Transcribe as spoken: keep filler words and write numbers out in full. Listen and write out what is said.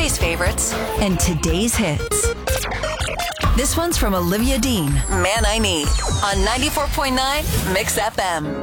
yesterday's favorites and today's hits. This one's from Olivia Dean, Man I Need, on ninety-four point nine Mix F M.